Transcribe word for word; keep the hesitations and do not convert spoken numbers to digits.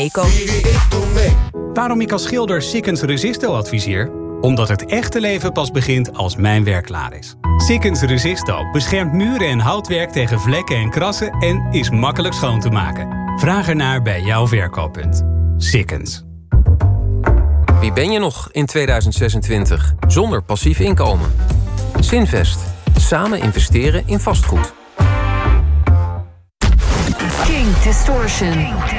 Eco. Waarom ik als schilder Sikkens Resisto adviseer? Omdat het echte leven pas begint als mijn werk klaar is. Sikkens Resisto beschermt muren en houtwerk tegen vlekken en krassen en is makkelijk schoon te maken. Vraag ernaar bij jouw verkooppunt. Sikkens. Wie ben je nog in tweeduizend zesentwintig zonder passief inkomen? Sinvest. Samen investeren in vastgoed. King Distortion.